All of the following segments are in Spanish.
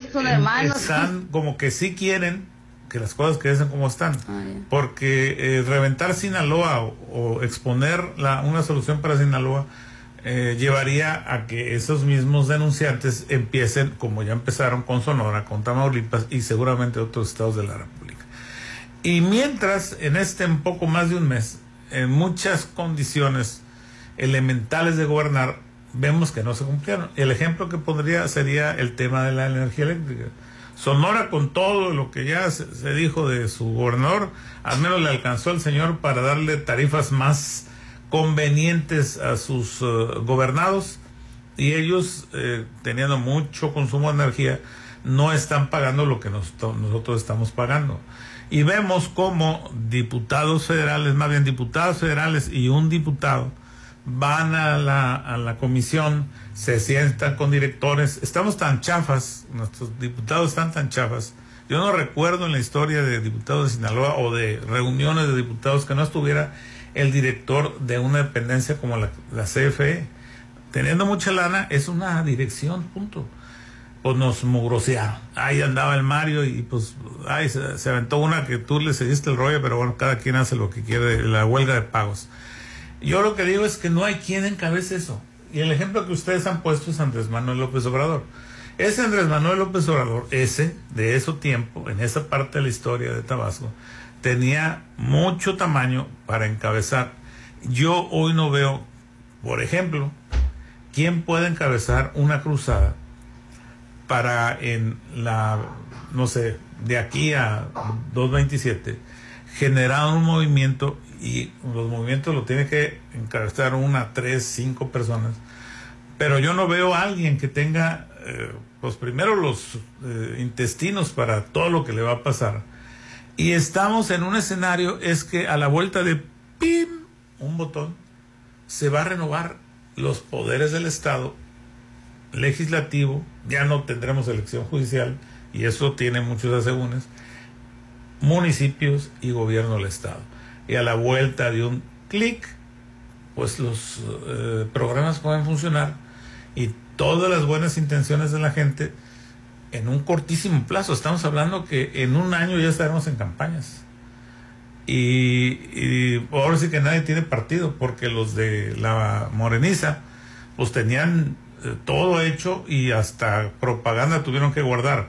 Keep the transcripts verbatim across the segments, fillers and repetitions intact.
Son hermanos. Están como que sí quieren que las cosas queden como están. Ah, yeah. Porque eh, reventar Sinaloa o, o exponer la, una solución para Sinaloa eh, llevaría a que esos mismos denunciantes empiecen, como ya empezaron con Sonora, con Tamaulipas y seguramente otros estados de la República. Y mientras, en este un poco más de un mes, en muchas condiciones elementales de gobernar, vemos que no se cumplieron. El ejemplo que pondría sería el tema de la energía eléctrica. Sonora, con todo lo que ya se, se dijo de su gobernador, al menos le alcanzó el señor para darle tarifas más convenientes a sus uh, gobernados, y ellos, eh, teniendo mucho consumo de energía, no están pagando lo que nos, nosotros estamos pagando. Y vemos como diputados federales, más bien diputados federales y un diputado, van a la, a la comisión, se sientan con directores. Estamos tan chafas, nuestros diputados están tan chafas. Yo no recuerdo en la historia de diputados de Sinaloa o de reuniones de diputados que no estuviera el director de una dependencia como la, la C F E. Teniendo mucha lana, es una dirección, punto. Pues nos mugrosearon. Ahí andaba el Mario y pues ay, se, se aventó una que tú le seguiste el rollo, pero bueno, cada quien hace lo que quiere, la huelga de pagos. Yo lo que digo es que no hay quien encabece eso. Y el ejemplo que ustedes han puesto es Andrés Manuel López Obrador. Ese Andrés Manuel López Obrador, ese, de ese tiempo, en esa parte de la historia de Tabasco, tenía mucho tamaño para encabezar. Yo hoy no veo, por ejemplo, quién puede encabezar una cruzada para en la, no sé, de aquí a dos veintisiete, generar un movimiento, y los movimientos lo tiene que encabezar una, tres, cinco personas, pero yo no veo a alguien que tenga, eh, pues primero los eh, intestinos para todo lo que le va a pasar. Y estamos en un escenario, es que a la vuelta de ¡pim!, un botón, se va a renovar los poderes del Estado, legislativo, ya no tendremos elección judicial, y eso tiene muchos asegúnes, municipios y gobierno del Estado. Y a la vuelta de un clic, pues los eh, programas pueden funcionar y todas las buenas intenciones de la gente en un cortísimo plazo. Estamos hablando que en un año ya estaremos en campañas. Y, y ahora sí que nadie tiene partido, porque los de la Moreniza pues tenían eh, todo hecho y hasta propaganda tuvieron que guardar.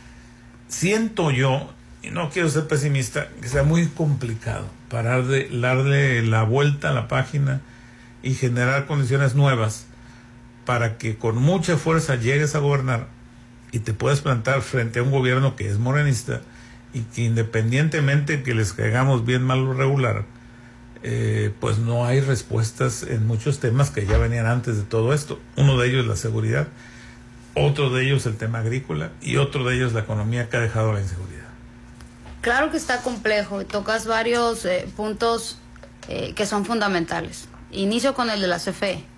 Siento yo, y no quiero ser pesimista, que sea muy complicado parar de darle la vuelta a la página y generar condiciones nuevas para que con mucha fuerza llegues a gobernar y te puedas plantar frente a un gobierno que es morenista y que independientemente que les caigamos bien, mal o regular, eh, pues no hay respuestas en muchos temas que ya venían antes de todo esto. Uno de ellos es la seguridad, otro de ellos el tema agrícola y otro de ellos la economía que ha dejado la inseguridad. Claro que está complejo, tocas varios eh, puntos eh, que son fundamentales. Inicio con el de la C F E.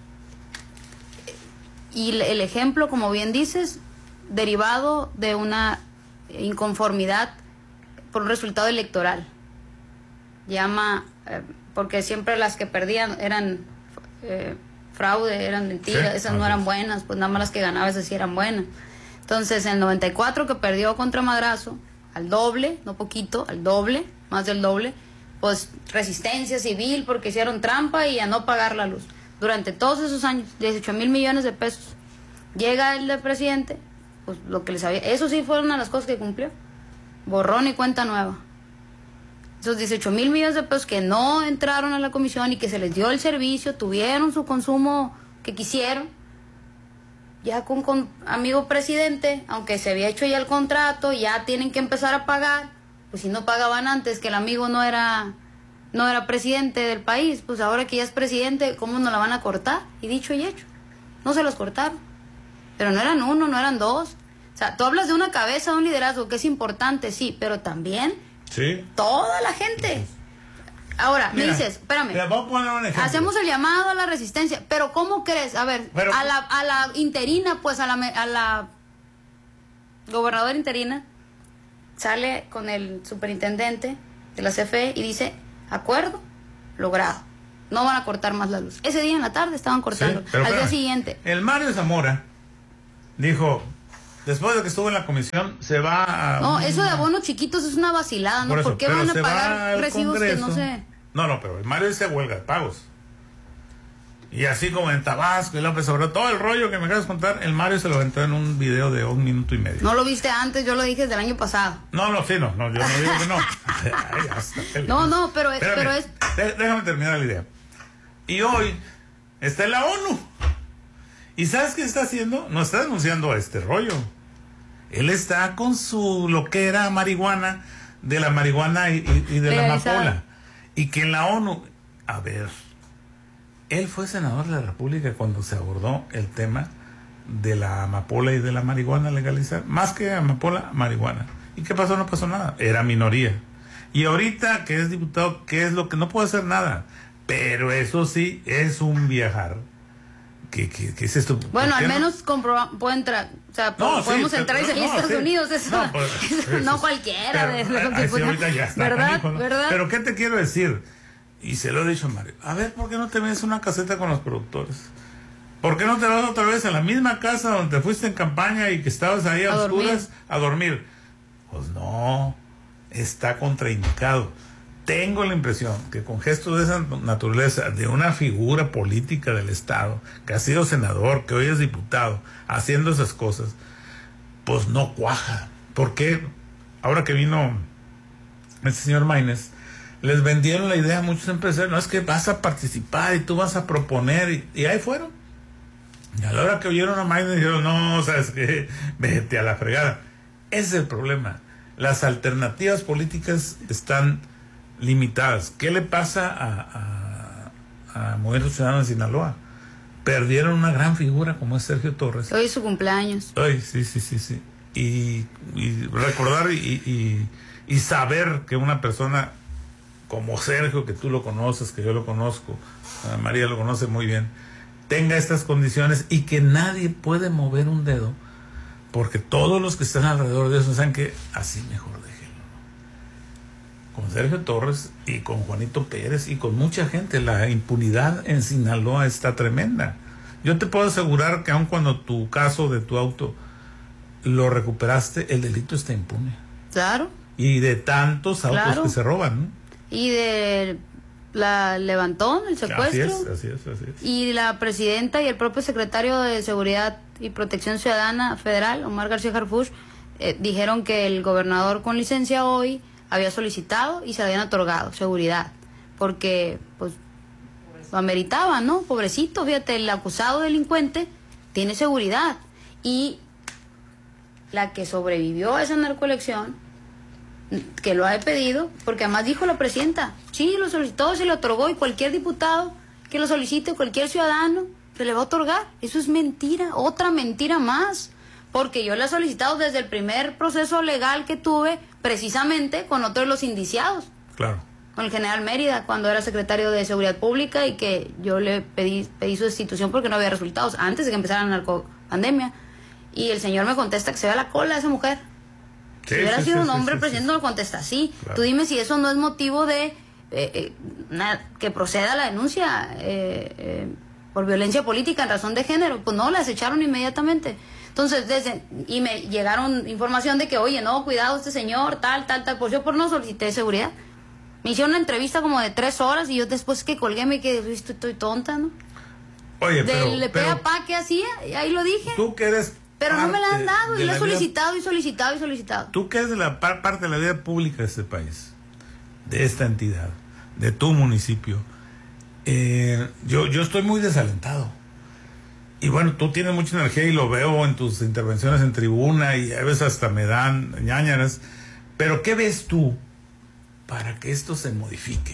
Y el ejemplo, como bien dices, derivado de una inconformidad por un resultado electoral. Llama, eh, porque siempre las que perdían eran eh, fraude, eran mentiras, sí, esas no eran buenas, pues nada más las que ganaba esas sí eran buenas. Entonces, en el noventa y cuatro que perdió contra Madrazo, al doble, no poquito, al doble, más del doble, pues resistencia civil porque hicieron trampa y a no pagar la luz. Durante todos esos años, dieciocho mil millones de pesos. Llega el de presidente, pues lo que les había, eso sí fue una de las cosas que cumplió. Borrón y cuenta nueva. Esos dieciocho mil millones de pesos que no entraron a la comisión y que se les dio el servicio, tuvieron su consumo que quisieron. Ya con, con amigo presidente, aunque se había hecho ya el contrato, ya tienen que empezar a pagar. Pues si no pagaban antes, que el amigo no era no era presidente del país, pues ahora que ya es presidente, ¿cómo nos la van a cortar? Y dicho y hecho, no se los cortaron. Pero no eran uno, no eran dos. O sea, tú hablas de una cabeza, de un liderazgo que es importante, sí, pero también sí, toda la gente. Ahora, mira, me dices, espérame, mira, vamos a poner un ejemplo. Hacemos el llamado a la resistencia, pero ¿cómo crees? A ver, pero, a, la, a la interina, pues a la, a la gobernadora interina, sale con el superintendente de la C F E y dice, acuerdo logrado, no van a cortar más la luz. Ese día en la tarde estaban cortando, sí, al día siguiente. El Mario Zamora dijo, después de que estuvo en la comisión, se va a... No, un... eso de abonos chiquitos es una vacilada, ¿no? Por, eso, ¿Por qué van a pagar recibos Congreso, que no sé? No, no, pero Mario dice huelga de pagos. Y así como en Tabasco y López Obrador, todo el rollo que me acabas de contar, el Mario se lo aventó en un video de un minuto y medio. No lo viste antes, yo lo dije desde el año pasado. No, no, sí, no, no yo no digo que no. Ay, hasta no, no, pero, Espérame, pero es... Déjame terminar la idea. Y hoy está en la ONU. ¿Y sabes qué está haciendo? No está denunciando este rollo. Él está con su loquera marihuana, de la marihuana y, y, y de Legalizada. La amapola. Y que en la ONU... A ver... Él fue senador de la República cuando se abordó el tema de la amapola y de la marihuana legalizar. Más que amapola, marihuana. ¿Y qué pasó? No pasó nada. Era minoría. Y ahorita que es diputado, ¿qué es lo que no puede hacer nada? Pero eso sí, es un viajar. ¿Qué, qué, qué es esto? Bueno, al no? menos comprobar, puede entrar, o sea, no, podemos sí, entrar y salir a no, Estados sí. Unidos, eso no, pues, eso, no cualquiera. Pero, de, de, ay, sí, ahorita ya está, ¿verdad? Canijo, ¿no? ¿verdad? Pero ¿qué te quiero decir? Y se lo he dicho a Mario, a ver, ¿por qué no te ves una caseta con los productores? ¿Por qué no te vas otra vez a la misma casa donde te fuiste en campaña y que estabas ahí a, a oscuras dormir. a dormir? Pues no, está contraindicado. Tengo la impresión que con gestos de esa naturaleza, de una figura política del Estado, que ha sido senador, que hoy es diputado, haciendo esas cosas, pues no cuaja. ¿Por qué? Ahora que vino este señor Maínez, les vendieron la idea a muchos empresarios, no es que vas a participar y tú vas a proponer, y, y ahí fueron. Y a la hora que oyeron a Maínez dijeron, no, sabes qué, vete a la fregada. Ese es el problema. Las alternativas políticas están limitadas. ¿Qué le pasa a, a, a Movimiento Ciudadano de Sinaloa? Perdieron una gran figura como es Sergio Torres. Hoy es su cumpleaños. Hoy, sí, sí, sí, sí. Y, y recordar y, y, y saber que una persona como Sergio, que tú lo conoces, que yo lo conozco, María lo conoce muy bien, tenga estas condiciones y que nadie puede mover un dedo, porque todos los que están alrededor de eso saben que así mejor déjenlo. Con Sergio Torres y con Juanito Pérez y con mucha gente, la impunidad en Sinaloa está tremenda. Yo te puedo asegurar que aun cuando tu caso de tu auto lo recuperaste, el delito está impune. Claro. Y de tantos autos claro. que se roban, ¿no? Y de la levantón, el secuestro. Así es, así es, así es. Y la presidenta y el propio secretario de Seguridad y Protección Ciudadana Federal, Omar García Harfuch, eh, dijeron que el gobernador con licencia hoy había solicitado y se le habían otorgado seguridad, porque pues lo ameritaba, ¿no? Pobrecito, fíjate, el acusado delincuente tiene seguridad. Y la que sobrevivió a esa narcoelección, que lo ha pedido, porque además dijo la presidenta, sí, lo solicitó, se le otorgó, y cualquier diputado que lo solicite, cualquier ciudadano, se le va a otorgar. Eso es mentira, otra mentira más, porque yo la he solicitado desde el primer proceso legal que tuve, precisamente con otro de los indiciados. Claro. Con el general Mérida, cuando era secretario de Seguridad Pública, y que yo le pedí, pedí su destitución porque no había resultados, antes de que empezara la narcopandemia. Y el señor me contesta que se ve a la cola de esa mujer. Sí, si hubiera sí, sido sí, un hombre, sí, el presidente sí. no lo contesta así. Claro. Tú dime si eso no es motivo de eh, eh, na, que proceda la denuncia eh, eh, por violencia política en razón de género. Pues no, las echaron inmediatamente. Entonces, desde, y me llegaron información de que, oye, no, cuidado, este señor, tal, tal, tal. Pues yo por no solicité seguridad. Me hicieron una entrevista como de tres horas y yo después que colgué me quedé, estoy, estoy tonta, ¿no? Oye, pero... Del pe a pa que hacía, ahí lo dije. Tú que eres... Pero no me la han dado, y la he solicitado y solicitado y solicitado. Tú que eres de la par parte de la vida pública de este país, de esta entidad, de tu municipio, eh, yo, yo estoy muy desalentado. Y bueno, tú tienes mucha energía y lo veo en tus intervenciones en tribuna y a veces hasta me dan ñáñaras. Pero ¿qué ves tú para que esto se modifique?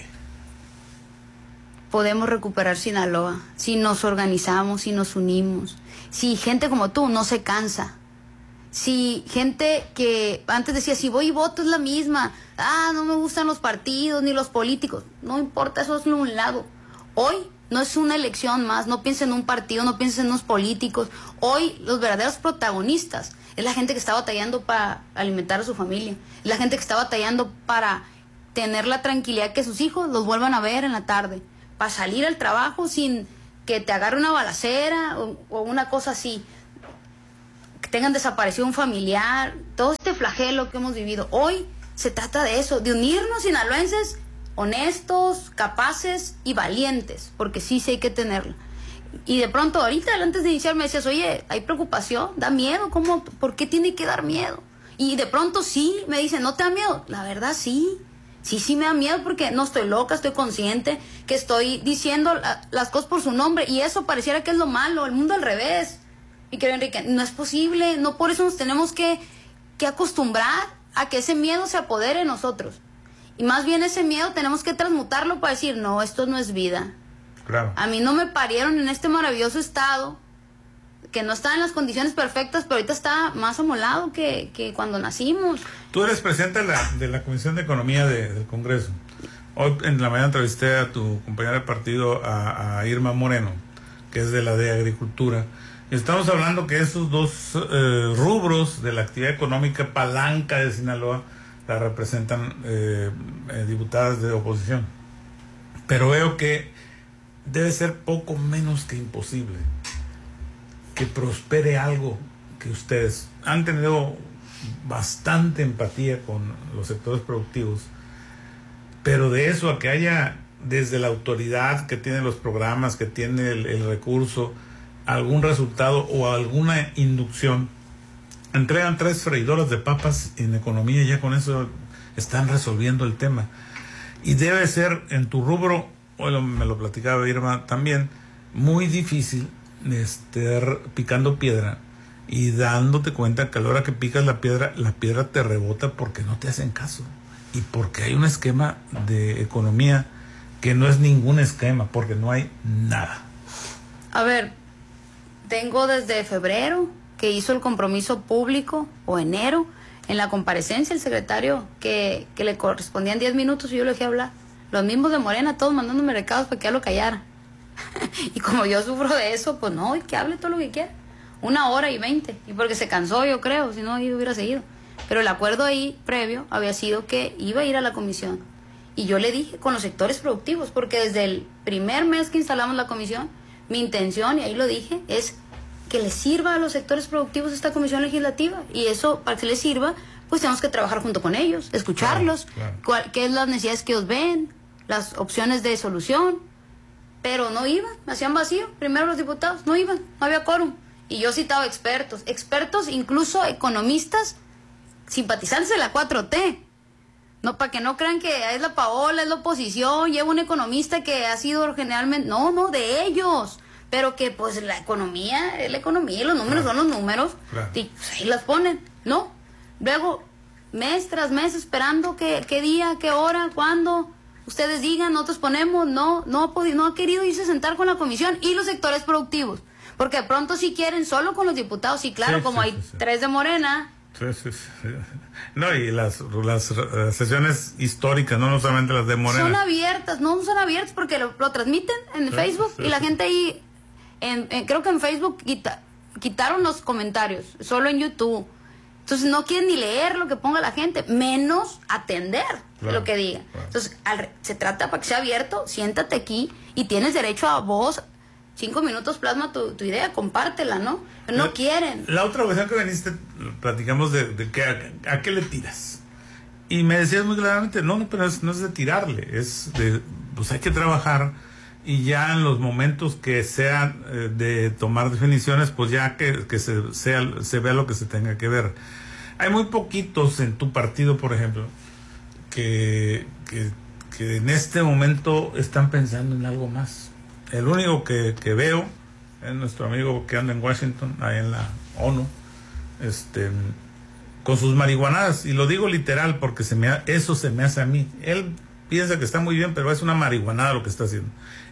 Podemos recuperar Sinaloa si nos organizamos, si nos unimos, si gente como tú no se cansa, si gente que antes decía, si voy y voto es la misma, ah, no me gustan los partidos ni los políticos, no importa, eso es un lado. Hoy no es una elección más, no piensen en un partido, no piensen en unos políticos. Hoy los verdaderos protagonistas es la gente que está batallando para alimentar a su familia, es la gente que está batallando para tener la tranquilidad que sus hijos los vuelvan a ver en la tarde, para salir al trabajo sin que te agarre una balacera o, o una cosa así. tengan desaparecido un familiar, todo este flagelo que hemos vivido. Hoy se trata de eso, de unirnos sinaloenses honestos, capaces y valientes, porque sí, sí hay que tenerlo. Y de pronto, ahorita, antes de iniciar, me decías, oye, hay preocupación, da miedo, ¿cómo? ¿Por qué tiene que dar miedo? Y de pronto sí, me dicen, ¿no te da miedo? La verdad sí, sí, sí me da miedo porque no estoy loca, estoy consciente que estoy diciendo la, las cosas por su nombre, y eso pareciera que es lo malo, el mundo al revés. Y creo, Enrique, no es posible, no por eso nos tenemos que, que acostumbrar a que ese miedo se apodere de nosotros. Y más bien ese miedo tenemos que transmutarlo para decir, no, esto no es vida. Claro. A mí no me parieron en este maravilloso estado, que no está en las condiciones perfectas, pero ahorita está más amolado que, que cuando nacimos. Tú eres presidente de la, de la Comisión de Economía de, del Congreso. Hoy en la mañana entrevisté a tu compañera de partido, a, a Irma Moreno, que es de la de Agricultura. Y estamos hablando que esos dos eh, rubros de la actividad económica palanca de Sinaloa la representan eh, eh, diputadas de oposición. Pero veo que debe ser poco menos que imposible que prospere algo que ustedes han tenido bastante empatía con los sectores productivos, pero de eso a que haya desde la autoridad que tiene los programas, que tiene el, el recurso, algún resultado o alguna inducción. Entregan tres freidoras de papas en economía y ya con eso están resolviendo el tema. Y debe ser en tu rubro, hoy lo, me lo platicaba Irma también, muy difícil estar picando piedra y dándote cuenta que a la hora que picas la piedra, la piedra te rebota porque no te hacen caso. Y porque hay un esquema de economía que no es ningún esquema, porque no hay nada. A ver, tengo desde febrero que hizo el compromiso público, o enero, en la comparecencia el secretario que, que le correspondían diez minutos y yo le dejé hablar. Los mismos de Morena, todos mandándome recados para que ya lo callara. Y como yo sufro de eso, pues no, que hable todo lo que quiera. Una hora y veinte. Y porque se cansó, yo creo, si no, ahí hubiera seguido. Pero el acuerdo ahí previo había sido que iba a ir a la comisión. Y yo le dije con los sectores productivos, porque desde el primer mes que instalamos la comisión, mi intención, y ahí lo dije, es que les sirva a los sectores productivos esta comisión legislativa. Y eso, para que les sirva, pues tenemos que trabajar junto con ellos, escucharlos, claro, claro. Cuál, qué es las necesidades que ellos ven, las opciones de solución. Pero no iban, hacían vacío. Primero los diputados, no iban, no había quórum. Y yo citaba expertos, expertos, incluso economistas, simpatizantes de la cuatro T. No, para que no crean que es la Paola, es la oposición, lleva un economista que ha sido generalmente, no, no, de ellos. Pero que pues la economía es la economía, los números claro. son los números, claro. y pues, ahí las ponen, ¿no? Luego, mes tras mes esperando que, qué día, qué hora, cuándo, ustedes digan, nosotros ponemos, no, no ha podido, no ha querido irse a sentar con la comisión y los sectores productivos. Porque de pronto sí quieren solo con los diputados, y claro, sí, como sí, hay sí, sí. tres de Morena. Sí, sí, sí. No, y las, las, las sesiones históricas, no, no solamente las de Morena. Son abiertas, no son abiertas porque lo, lo transmiten en sí, Facebook sí, y la sí. gente ahí, en, en, creo que en Facebook quita, quitaron los comentarios, solo en YouTube. Entonces no quieren ni leer lo que ponga la gente, menos atender claro, lo que diga. Claro. Entonces al, se trata para que sea abierto, siéntate aquí y tienes derecho a vos. Cinco minutos plasma tu, tu idea, compártela, ¿no? Pero no la, quieren. La otra ocasión que viniste, platicamos de, de que a, a qué le tiras. Y me decías muy claramente, no, no, pero es, no es de tirarle, es de, pues hay que trabajar y ya en los momentos que sean eh, de tomar definiciones, pues ya que, que se, sea, se vea lo que se tenga que ver. Hay muy poquitos en tu partido, por ejemplo, que, que, que en este momento están pensando en algo más. El único que, que veo es nuestro amigo que anda en Washington, ahí en la ONU, este, con sus marihuanadas, y lo digo literal porque se me ha, eso se me hace a mí. Él piensa que está muy bien, pero es una marihuanada lo que está haciendo.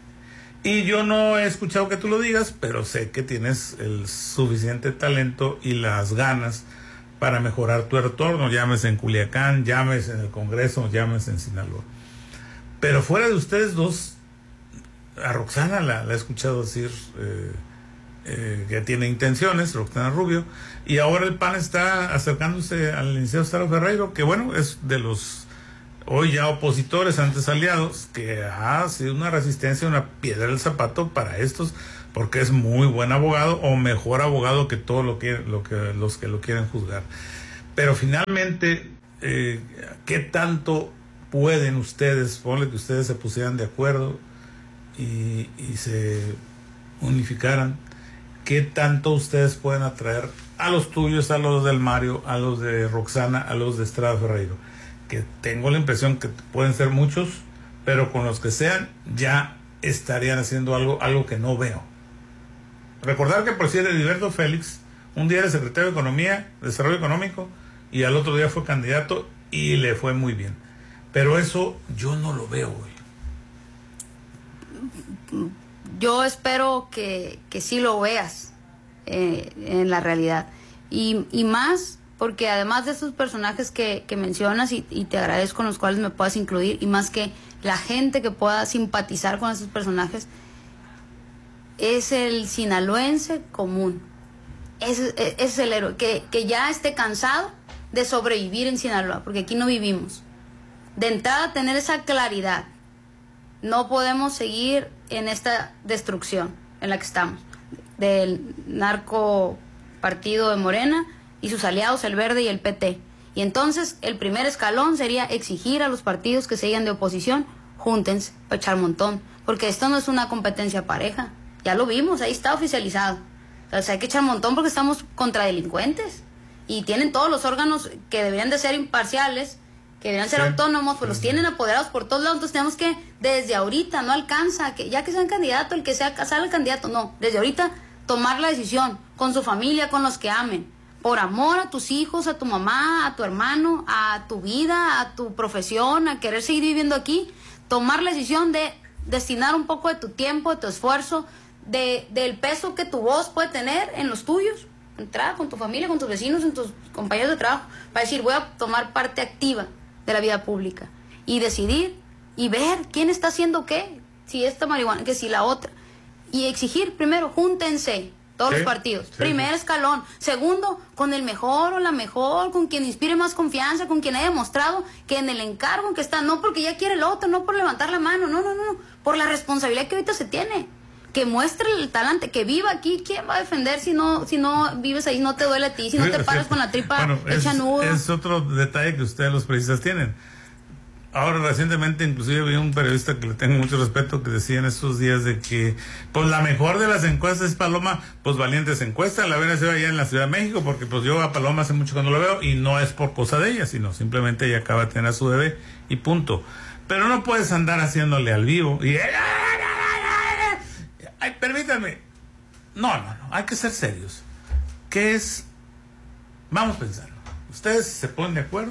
Y yo no he escuchado que tú lo digas, pero sé que tienes el suficiente talento y las ganas para mejorar tu entorno, llámese en Culiacán, llámese en el Congreso, llámese en Sinaloa. Pero fuera de ustedes dos, a Roxana la, la he escuchado decir eh, eh, que tiene intenciones, Roxana Rubio, y ahora el P A N está acercándose al licenciado Saro Ferreiro, que bueno, es de los hoy ya opositores, antes aliados, que ha sido una resistencia, una piedra del zapato para estos, porque es muy buen abogado o mejor abogado que todos lo que, lo que, los que lo quieren juzgar. Pero finalmente, eh, ¿qué tanto pueden ustedes, ponle que ustedes se pusieran de acuerdo y, y se unificaran, qué tanto ustedes pueden atraer a los tuyos, a los del Mario, a los de Roxana, a los de Estrada Ferreiro? Que tengo la impresión que pueden ser muchos, pero con los que sean ya estarían haciendo algo, algo que no veo. Recordar que el presidente Heriberto Félix un día era secretario de Economía, Desarrollo Económico, y al otro día fue candidato y le fue muy bien. Pero eso yo no lo veo hoy. Yo espero que, que sí lo veas eh, en la realidad. Y, y más porque además de esos personajes que, que mencionas, y, y te agradezco, con los cuales me puedas incluir, y más que la gente que pueda simpatizar con esos personajes, es el sinaloense común. Es, es, es el héroe que, que ya esté cansado de sobrevivir en Sinaloa, porque aquí no vivimos. De entrada, tener esa claridad. No podemos seguir en esta destrucción en la que estamos, del narco partido de Morena y sus aliados, el Verde y el P T. Y entonces el primer escalón sería exigir a los partidos que sigan de oposición, júntense para echar montón, porque esto no es una competencia pareja. Ya lo vimos, ahí está oficializado. O sea, hay que echar montón porque estamos contra delincuentes y tienen todos los órganos que deberían de ser imparciales, que deberían ser sí. autónomos, pues sí. los tienen apoderados por todos lados. Entonces tenemos que, desde ahorita, no alcanza, que ya que sean candidato, el que sea, sea el candidato, no, desde ahorita tomar la decisión con su familia, con los que amen, por amor a tus hijos, a tu mamá, a tu hermano, a tu vida, a tu profesión, a querer seguir viviendo aquí, tomar la decisión de destinar un poco de tu tiempo, de tu esfuerzo, de del peso que tu voz puede tener en los tuyos, entrar con tu familia, con tus vecinos, en tus compañeros de trabajo, para decir, voy a tomar parte activa de la vida pública y decidir y ver quién está haciendo qué, si esta marihuana, que si la otra, y exigir primero, júntense todos sí, los partidos, sí, primer sí. escalón, segundo, con el mejor o la mejor, con quien inspire más confianza, con quien haya demostrado que en el encargo en que está, no porque ya quiere el otro, no por levantar la mano, no, no, no, por la responsabilidad que ahorita se tiene, que muestre el talante, que viva aquí. ¿Quién va a defender si no si no vives ahí, no te duele a ti, si no te paras con la tripa bueno, hecha es, nudo? Es otro detalle que ustedes los periodistas tienen. Ahora recientemente inclusive vi un periodista que le tengo mucho respeto que decía en estos días de que pues la mejor de las encuestas es Paloma, pues Valientes encuesta, la ven allá en la Ciudad de México, porque pues yo a Paloma hace mucho que no lo veo y no es por cosa de ella, sino simplemente ella acaba de tener a su bebé y punto. Pero no puedes andar haciéndole al vivo y ay, permítanme. No, no, no, hay que ser serios. ¿Qué es? Vamos pensando. Ustedes se ponen de acuerdo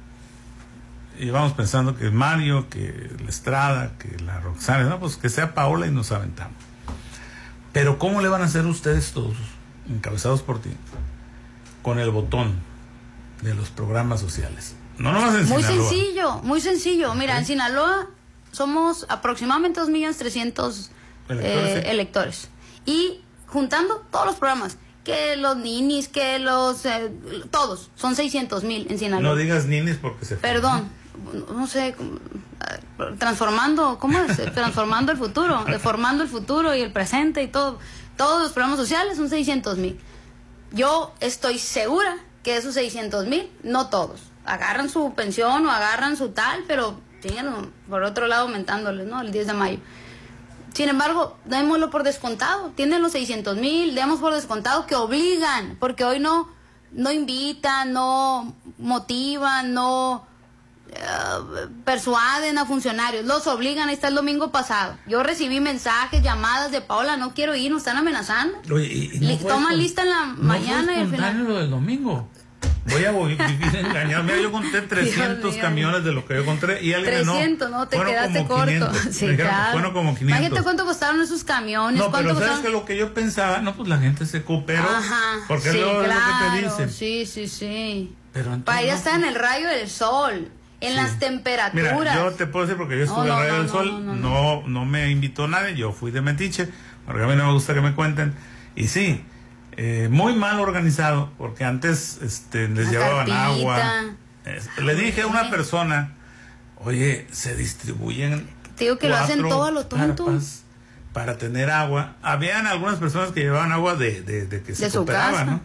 y vamos pensando que Mario, que la Estrada, que la Roxana, no, pues que sea Paola y nos aventamos. Pero ¿cómo le van a hacer ustedes todos, encabezados por ti, con el botón de los programas sociales? No nomás en muy Sinaloa. sencillo, muy sencillo. Mira, ¿sí? En Sinaloa somos aproximadamente dos millones trescientos electores, eh, sí. electores. Y juntando todos los programas, que los ninis, que los... Eh, todos, son seiscientos mil en Sinaloa. No digas ninis porque se... Perdón, no, no sé, transformando, ¿cómo es? Transformando el futuro, deformando el futuro y el presente y todo. Todos los programas sociales son seiscientos mil. Yo estoy segura que esos seiscientos mil, no todos, agarran su pensión o agarran su tal, pero siguen por otro lado aumentándoles, ¿no? El diez de mayo. Sin embargo, démoslo por descontado. Tienen los seiscientos mil, demos por descontado que obligan, porque hoy no, no invitan, no motivan, no uh, persuaden a funcionarios, los obligan. Ahí está el domingo pasado. Yo recibí mensajes, llamadas de Paola, no quiero ir, nos están amenazando. Oye, y, y no toman lista en la no mañana y al final. Lo del domingo. Voy a voy, engañarme. Yo conté trescientos camiones de lo que yo conté y alguien trescientos, no, no te quedaste corto. quinientos. Sí, Me dijeron, claro. Bueno, como quinientos. Imagínate cuánto costaron esos camiones. No, ¿cuánto pero sabes costaron? que lo que yo pensaba, no, pues la gente se cooperó. Ajá, porque sí, luego claro, es lo que te dicen. Sí, sí, sí. Pero entonces, para ir no, estar en el rayo del sol, en sí. las temperaturas. Mira, yo te puedo decir porque yo estuve no, no, en el rayo no, del no, sol, no, no, no, no. no me invitó nadie, yo fui de metiche, porque a mí no me gusta que me cuenten. Y sí, eh, muy mal organizado, porque antes este, les Una llevaban carpita. agua. Eh, le dije a una persona, oye, se distribuyen te digo que lo hacen todo a lo tonto. Carpas, para tener agua. Habían algunas personas que llevaban agua de, de, de que se cooperaban, ¿no?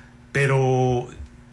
Pero,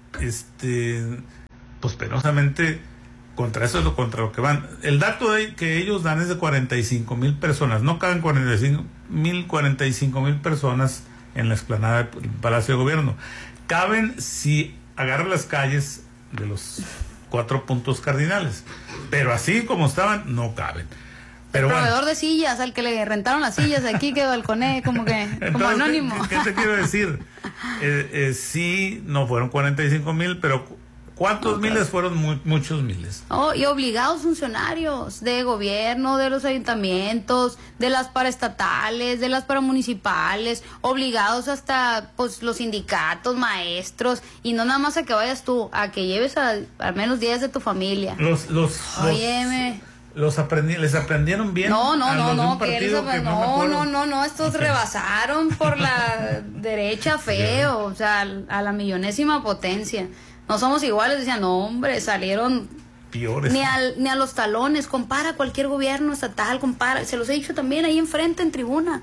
este, pues penosamente, contra eso es lo contra lo que van. El dato de, que ellos dan es de cuarenta y cinco mil personas. No caben cuarenta y cinco mil, cuarenta y cinco mil personas en la explanada del Palacio de Gobierno. Caben si agarran las calles de los cuatro puntos cardinales. Pero así como estaban, no caben. Pero el proveedor bueno, de sillas, al que le rentaron las sillas de aquí, que balconé, como que, entonces, como anónimo. ¿qué, qué te quiero decir? Eh, eh, sí, no fueron cuarenta y cinco mil, pero ¿cuántos no, miles? Claro. Fueron muy, muchos miles. Oh, y obligados funcionarios de gobierno, de los ayuntamientos, de las paraestatales, de las paramunicipales, obligados hasta pues los sindicatos, maestros, y no nada más a que vayas tú, a que lleves a, al menos diez de tu familia. Los, los, Óyeme. Los... Los aprendí, les aprendieron bien. No, no, no, no, que que no, no, no, no, no, estos okay. rebasaron por la derecha feo, o sea, a la millonésima potencia. No somos iguales, decían, no, hombre, salieron peores. Ni, al, ni a los talones, compara cualquier gobierno estatal, compara, se los he dicho también ahí enfrente en tribuna.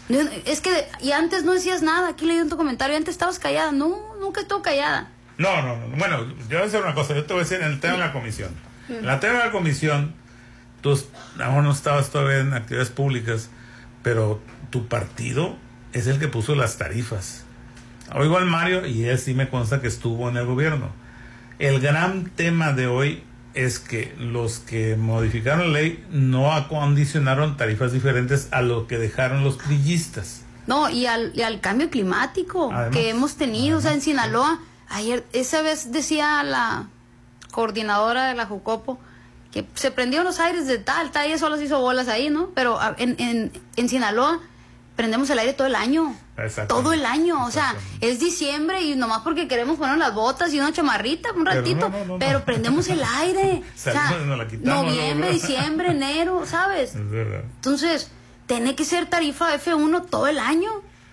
Es que, y antes no decías nada, aquí leí en tu comentario, antes estabas callada, no, nunca estuvo callada. No, no, no, bueno, yo voy a decir una cosa, yo te voy a decir en el tema de la comisión. En la tema de la comisión, tú aún no estabas todavía en actividades públicas, pero tu partido es el que puso las tarifas. Oigo al Mario y él sí me consta que estuvo en el gobierno. El gran tema de hoy es que los que modificaron la ley no acondicionaron tarifas diferentes a lo que dejaron los priistas. No, y al, y al cambio climático además, que hemos tenido, además, o sea, en Sinaloa, ayer, esa vez decía la coordinadora de la Jucopo, que se prendieron los aires de tal, tal, y eso las hizo bolas ahí, ¿no? Pero en, en, en Sinaloa prendemos el aire todo el año. Todo el año, o sea, es diciembre y nomás porque queremos poner las botas y una chamarrita un ratito, pero, no, no, no, pero prendemos el aire. O sea, noviembre, no, diciembre, enero, ¿sabes? Es verdad. Entonces, tiene que ser tarifa F uno todo el año.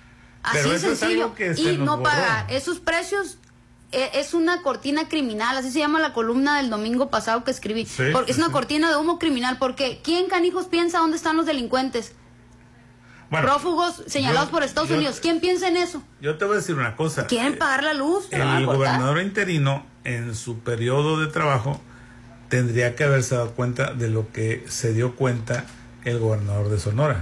Así pero de eso sencillo. Es y no borró. Pagar esos precios. Es una cortina criminal, así se llama la columna del domingo pasado que escribí. Sí, porque sí, es una sí. cortina de humo criminal, porque ¿quién canijos piensa dónde están los delincuentes? Bueno, prófugos señalados yo, por Estados yo, Unidos. ¿Quién piensa en eso? Yo te voy a decir una cosa. ¿Quieren pagar la luz? El gobernador interino, en su periodo de trabajo, tendría que haberse dado cuenta de lo que se dio cuenta el gobernador de Sonora.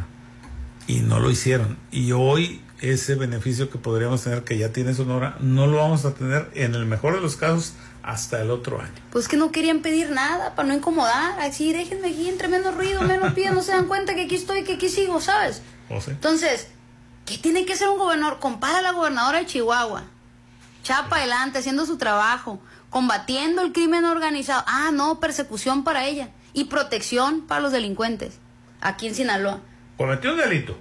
Y no lo hicieron. Y hoy ese beneficio que podríamos tener, que ya tiene Sonora, no lo vamos a tener en el mejor de los casos hasta el otro año. Pues que no querían pedir nada para no incomodar, así déjenme aquí entre menos ruido, menos pidan, no se dan cuenta que aquí estoy, que aquí sigo, ¿sabes? ¿Oh, sí? Entonces, ¿qué tiene que hacer un gobernador? Compara a la gobernadora de Chihuahua, chapa sí. adelante, haciendo su trabajo, combatiendo el crimen organizado. Ah, no, persecución para ella y protección para los delincuentes, aquí en Sinaloa. Cometió un delito.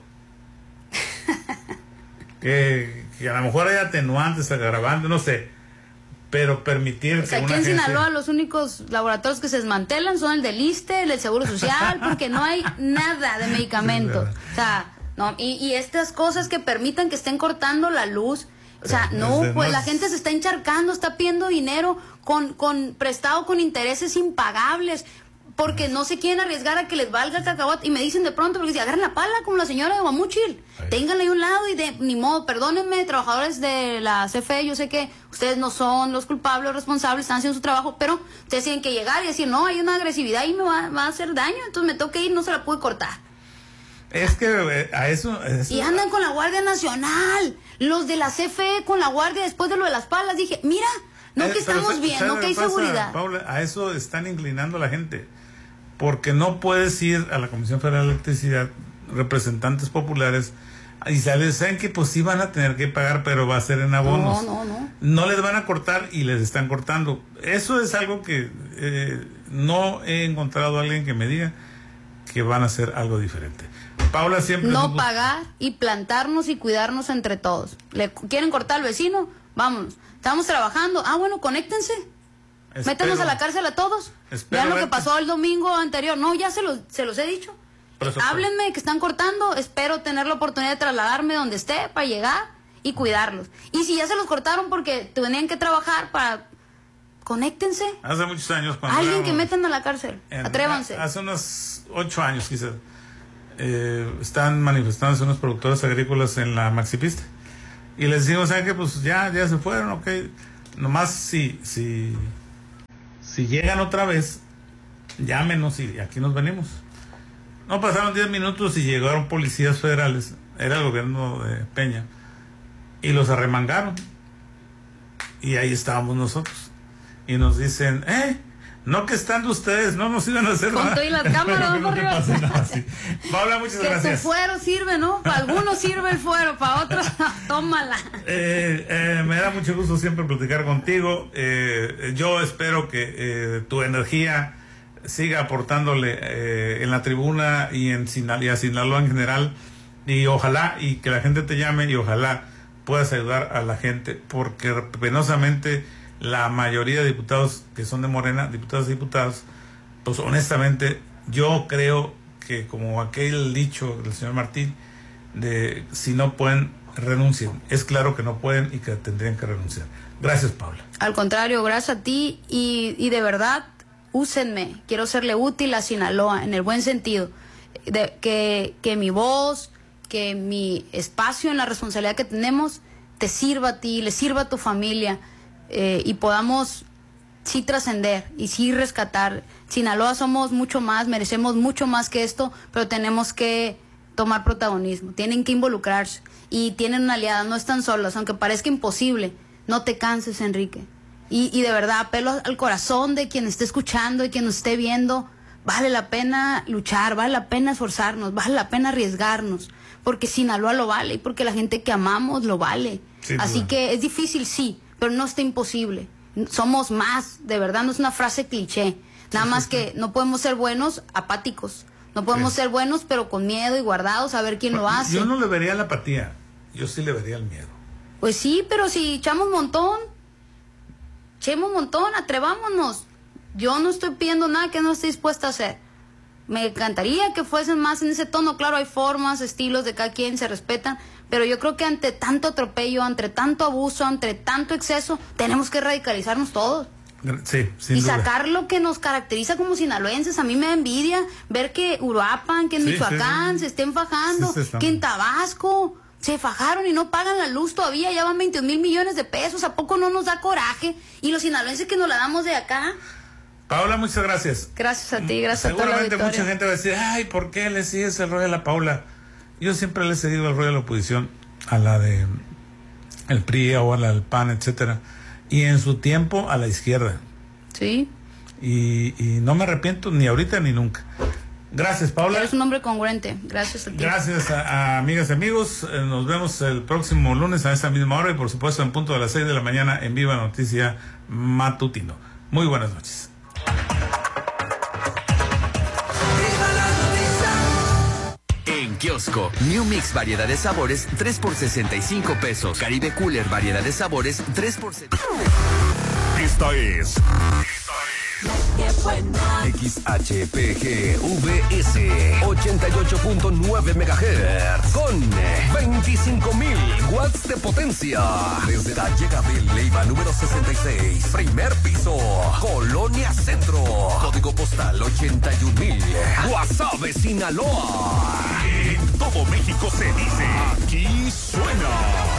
Que, que a lo mejor hay atenuantes, agravantes, no sé, pero permitir o sea, que aquí una en agencia... Sinaloa los únicos laboratorios que se desmantelan son el del ISSSTE, el del Seguro Social, porque no hay nada de medicamentos. Sí, o sea, no, y, y estas cosas que permitan que estén cortando la luz, o sea, no, Desde pues más... la gente se está encharcando, está pidiendo dinero con, con prestado con intereses impagables, porque no se quieren arriesgar a que les valga el cacahuate. Y me dicen de pronto, porque si agarran la pala como la señora de Guamúchil, ténganla ahí a un lado y de ni modo, perdónenme, trabajadores de la C F E, yo sé que ustedes no son los culpables, los responsables, están haciendo su trabajo, pero ustedes tienen que llegar y decir, no, hay una agresividad y me va, va a hacer daño, entonces me tengo que ir, no se la pude cortar. Es que a eso, eso... Y andan con la Guardia Nacional, los de la C F E con la Guardia después de lo de las palas, dije, mira, no eh, que estamos bien, no que hay pasa, seguridad. Paula, a eso están inclinando la gente. Porque no puedes ir a la Comisión Federal de Electricidad, representantes populares, y sabes, saben que pues sí van a tener que pagar, pero va a ser en abonos. No, no, no. No les van a cortar y les están cortando. Eso es algo que eh, no he encontrado a alguien que me diga que van a hacer algo diferente. Paula siempre... No supo... pagar y plantarnos y cuidarnos entre todos. ¿Le quieren cortar al vecino? Vámonos. Estamos trabajando. Ah, bueno, conéctense. Espero, Métanos a la cárcel a todos. Vean lo que pasó el domingo anterior. No, ya se los, se los he dicho. Háblenme que están cortando. Espero tener la oportunidad de trasladarme donde esté para llegar y cuidarlos. Y si ya se los cortaron porque tenían que trabajar para... Conéctense. Hace muchos años cuando alguien que metan a la cárcel. En, Atrévanse. Hace unos ocho años quizás. eh, están manifestándose unos productores agrícolas en la maxipista. Y les decimos, ¿saben qué? Pues ya, ya se fueron, ok. Nomás si, si, si llegan otra vez, llámenos y aquí nos venimos. No pasaron diez minutos y llegaron policías federales, era el gobierno de Peña, y los arremangaron. Y ahí estábamos nosotros. Y nos dicen, eh, no que estando ustedes, no nos iban a hacer nada. Con todo y las cámaras, que no te pase nada así. Paula, muchas que gracias. tu fuero sirve, ¿no? Para algunos sirve el fuero, para otros, tómala. Eh, eh, me da mucho gusto siempre platicar contigo. Eh, yo espero que eh, tu energía siga aportándole eh, en la tribuna y en Sinal- y a Sinaloa en general. Y ojalá, y que la gente te llame, y ojalá puedas ayudar a la gente, porque penosamente la mayoría de diputados que son de Morena, diputados y diputados, pues honestamente yo creo que, como aquel dicho del señor Martín, de si no pueden, renuncien. Es claro que no pueden y que tendrían que renunciar. Gracias, Paula. Al contrario, gracias a ti, y, y de verdad, úsenme. Quiero serle útil a Sinaloa, en el buen sentido, de, que, que mi voz, que mi espacio en la responsabilidad que tenemos te sirva a ti, le sirva a tu familia, eh, y podamos sí trascender y sí rescatar. Sinaloa somos mucho más, merecemos mucho más que esto, pero tenemos que tomar protagonismo, tienen que involucrarse y tienen una aliada, no están solos, aunque parezca imposible. No te canses, Enrique, y, y de verdad apelo al corazón de quien esté escuchando y quien nos esté viendo. Vale la pena luchar, vale la pena esforzarnos, vale la pena arriesgarnos, porque Sinaloa lo vale y porque la gente que amamos lo vale. Sin Así duda. que es difícil, sí, pero no está imposible. Somos más, de verdad, no es una frase cliché. Nada Sí, más sí, que sí. no podemos ser buenos apáticos. No podemos Sí. ser buenos, pero con miedo y guardados a ver quién lo hace. Yo no le vería la apatía, yo sí le vería el miedo. Pues sí, pero si echamos un montón, echemos un montón, atrevámonos. Yo no estoy pidiendo nada que no esté dispuesta a hacer. Me encantaría que fuesen más en ese tono. Claro, hay formas, estilos de cada quien, se respetan, pero yo creo que ante tanto atropello, ante tanto abuso, ante tanto exceso, tenemos que radicalizarnos todos. Sí, sin y duda. sacar lo que nos caracteriza como sinaloenses. A mí me da envidia ver que Uruapan, que en Sí, Michoacán sí, sí. se estén fajando, Sí, se están. que en Tabasco se fajaron y no pagan la luz todavía, ya van veintiún mil millones de pesos. ¿A poco no nos da coraje? Y los sinaloenses que nos la damos de acá. Paula, muchas gracias. Gracias a ti, gracias a toda la Seguramente auditoría. mucha gente va a decir, ay, ¿por qué le sigues el rollo a la Paula? Yo siempre le he seguido el rollo a la oposición, a la de el P R I o a la del P A N, etcétera, y en su tiempo a la izquierda. Sí, Y, y no me arrepiento ni ahorita ni nunca. Gracias, Paula. eres un hombre congruente. Gracias a ti. Gracias a, a amigas y amigos. Eh, nos vemos el próximo lunes a esa misma hora y por supuesto en punto de las seis de la mañana en Viva Noticia Matutino. Muy buenas noches. En kiosco, New Mix variedad de sabores, tres por sesenta y cinco pesos. Caribe Cooler variedad de sabores, tres por setenta. Esta es X H P G V S ochenta y ocho punto nueve megahertz con veinticinco mil watts de potencia. Desde Calle Gabriel Leiva número sesenta y seis, primer piso, Colonia Centro. Código postal ochenta y un mil. Guasave, Sinaloa. En todo México se dice, aquí suena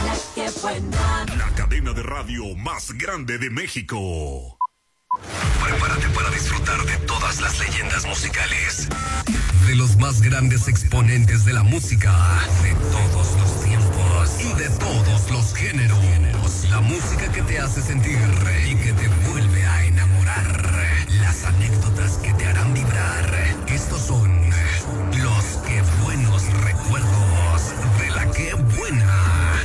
la cadena de radio más grande de México. Prepárate para disfrutar de todas las leyendas musicales, de los más grandes exponentes de la música, de todos los tiempos y de todos los géneros. La música que te hace sentir y que te vuelve a enamorar. Las anécdotas que te harán vibrar. Estos son los que buenos recuerdos de la que buena.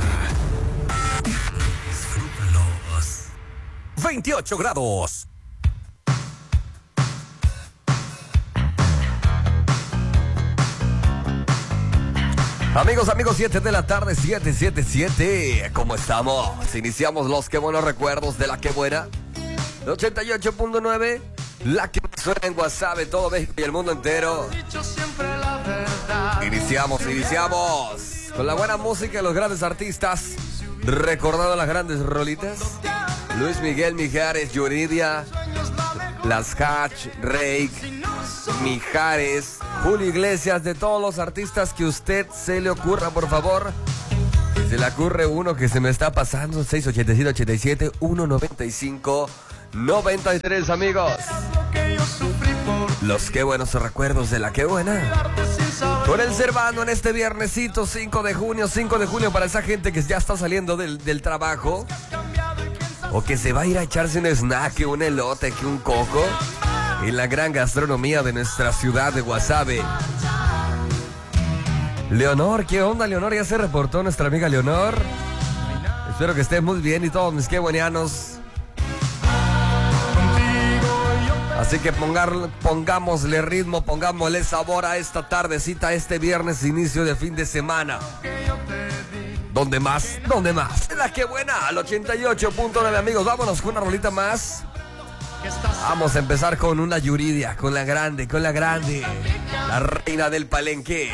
Disfrútalos. veintiocho grados. Amigos, amigos, siete de la tarde, siete, siete, siete. ¿Cómo estamos? Iniciamos los que buenos recuerdos de la que buena. ochenta y ocho punto nueve, la que suena en WhatsApp, todo México y el mundo entero. Iniciamos, iniciamos con la buena música de los grandes artistas, recordando las grandes rolitas. Luis Miguel Mijares, Yuridia, Las Hatch, Rake, Mijares, Julio Iglesias, de todos los artistas que usted se le ocurra, por favor. Si se le ocurre uno que se me está pasando, seis ocho siete, ochenta y siete, ciento noventa y cinco, noventa y tres, amigos. Los qué buenos recuerdos de la qué buena. Con el Servando en este viernesito cinco de junio, cinco de junio, para esa gente que ya está saliendo del, del trabajo. O que se va a ir a echarse un snack, un elote, que un coco. En la gran gastronomía de nuestra ciudad de Guasave. Leonor, ¿qué onda, Leonor? Ya se reportó nuestra amiga Leonor. Espero que esté muy bien y todos mis quebuenianos. Así que pongar, pongámosle ritmo, pongámosle sabor a esta tardecita, este viernes, inicio de fin de semana. ¿Dónde más? ¿Dónde más? La que buena, al ochenta y ocho punto nueve, amigos. Vámonos con una rolita más. Vamos a empezar con una Yuridia, con la grande, con la grande. La reina del palenque.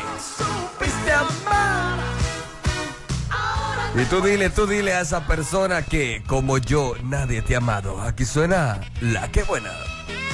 Y tú dile, tú dile a esa persona que, como yo, nadie te ha amado. Aquí suena la que buena.